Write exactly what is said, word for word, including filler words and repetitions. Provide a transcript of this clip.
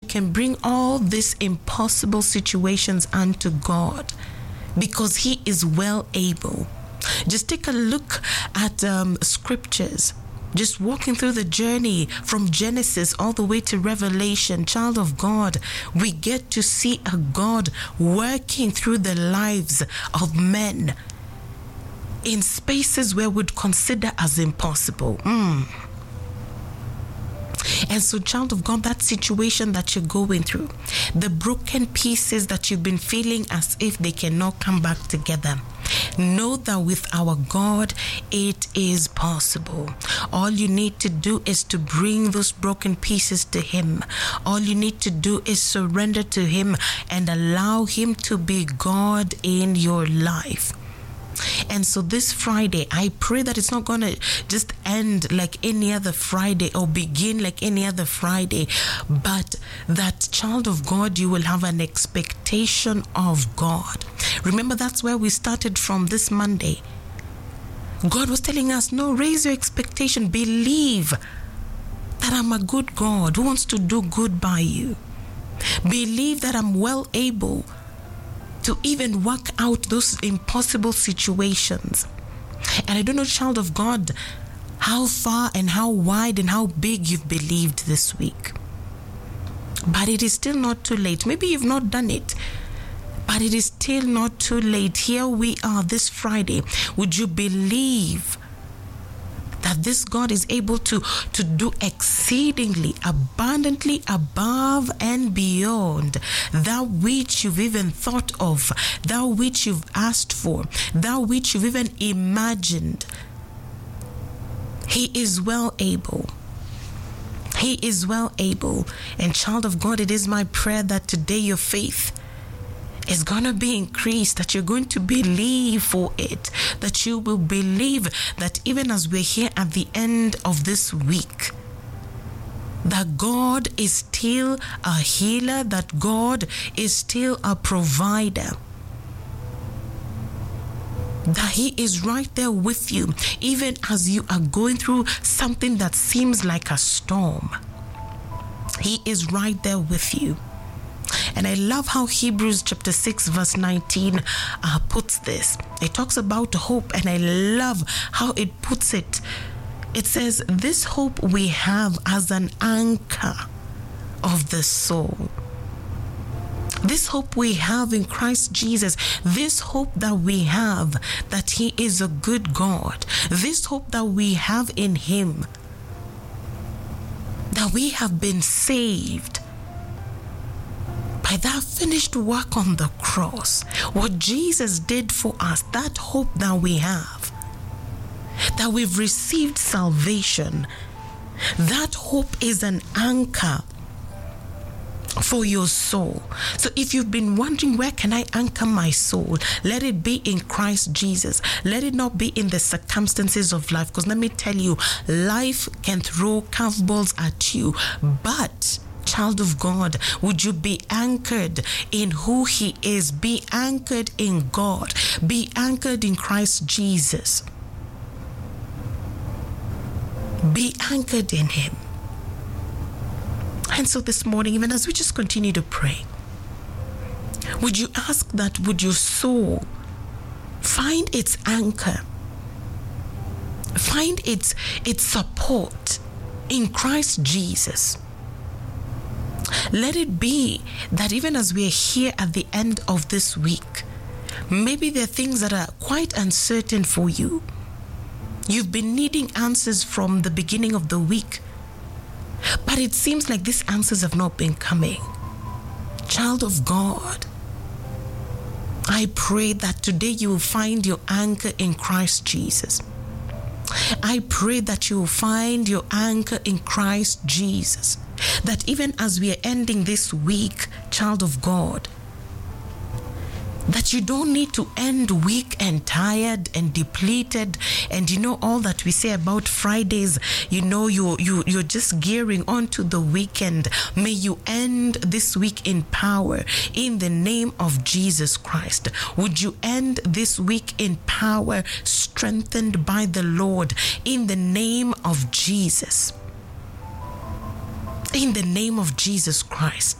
can bring all these impossible situations unto God, because He is well able. Just take a look at um, scriptures. Just walking through the journey from Genesis all the way to Revelation, child of God, we get to see a God working through the lives of men in spaces where we'd consider as impossible. Mm. And so, child of God, that situation that you're going through, the broken pieces that you've been feeling as if they cannot come back together, know that with our God, it is possible. All you need to do is to bring those broken pieces to Him. All you need to do is surrender to Him and allow Him to be God in your life. And so this Friday, I pray that it's not going to just end like any other Friday or begin like any other Friday, but that, child of God, you will have an expectation of God. Remember, that's where we started from this Monday. God was telling us, no, raise your expectation. Believe that I'm a good God who wants to do good by you. Believe that I'm well able to even work out those impossible situations. And I don't know, child of God, how far and how wide and how big you've believed this week. But it is still not too late. Maybe you've not done it, but it is still not too late. Here we are this Friday. Would you believe that this God is able to, to do exceedingly, abundantly above and beyond that which you've even thought of, that which you've asked for, that which you've even imagined? He is well able. He is well able. And child of God, it is my prayer that today your faith is going to be increased, that you're going to believe for it, that you will believe that even as we're here at the end of this week, that God is still a healer, that God is still a provider, that He is right there with you, even as you are going through something that seems like a storm. He is right there with you. And I love how Hebrews chapter six verse nineteen uh, puts this. It talks about hope, and I love how it puts it. It says, this hope we have as an anchor of the soul. This hope we have in Christ Jesus. This hope that we have that He is a good God. This hope that we have in Him, that we have been saved by that finished work on the cross. What Jesus did for us, that hope that we have, that we've received salvation, that hope is an anchor for your soul. So if you've been wondering, where can I anchor my soul? Let it be in Christ Jesus. Let it not be in the circumstances of life, because let me tell you, life can throw curveballs at you, but child of God, would you be anchored in who He is? Be anchored in God. Be anchored in Christ Jesus. Be anchored in Him. And so this morning, even as we just continue to pray, would you ask that, would your soul find its anchor, find its, its support in Christ Jesus? Let it be that even as we are here at the end of this week, maybe there are things that are quite uncertain for you. You've been needing answers from the beginning of the week, but it seems like these answers have not been coming. Child of God, I pray that today you will find your anchor in Christ Jesus. I pray that you will find your anchor in Christ Jesus. That even as we are ending this week, child of God, that you don't need to end weak and tired and depleted, and you know all that we say about Fridays, you know you you you're just gearing on to the weekend. May you end this week in power in the name of Jesus Christ. Would you end this week in power, strengthened by the Lord, in the name of Jesus? In the name of Jesus Christ.